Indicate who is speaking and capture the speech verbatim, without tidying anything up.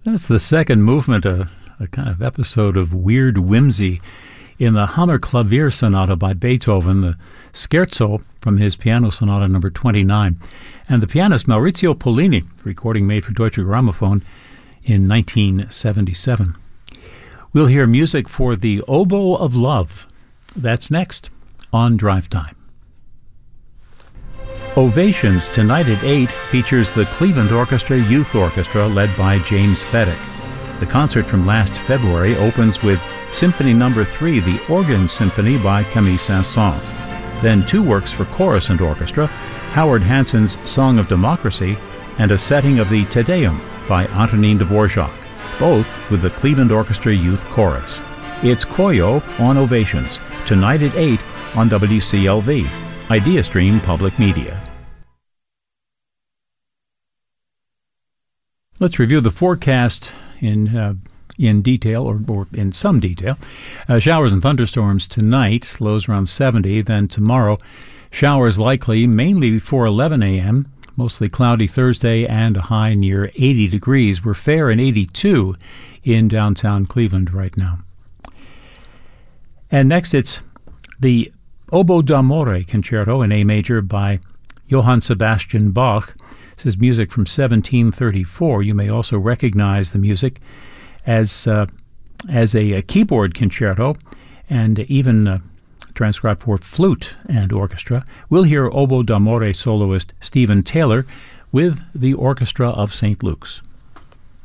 Speaker 1: That's the second movement, a, a kind of episode of weird whimsy in the Hammerklavier Sonata by Beethoven, the scherzo from his Piano Sonata number twenty-nine. And the pianist Maurizio Pollini, recording made for Deutsche Grammophon in nineteen seventy-seven. We'll hear music for the Oboe of Love. That's next on Drive Time. Ovations tonight at eight features the Cleveland Orchestra Youth Orchestra led by James Fedek. The concert from last February opens with Symphony Number three, the Organ Symphony by Camille Saint-Saëns. Then two works for chorus and orchestra, Howard Hanson's Song of Democracy and a setting of the Te Deum by Antonin Dvorak, both with the Cleveland Orchestra Youth Chorus. It's Koyo on Ovations, tonight at eight on W C L V, IdeaStream Public Media. Let's review the forecast in uh, in detail, or, or in some detail. Uh, showers and thunderstorms tonight, lows around seventy. Then tomorrow, showers likely mainly before eleven a.m., mostly cloudy Thursday, and a high near eighty degrees. We're fair in eighty-two in downtown Cleveland right now. And next, it's the Oboe d'Amore Concerto in A major by Johann Sebastian Bach. This is music from seventeen thirty-four. You may also recognize the music as uh, as a, a keyboard concerto and even uh, transcribed for flute and orchestra. We'll hear Oboe d'Amore soloist Stephen Taylor with the Orchestra of Saint Luke's.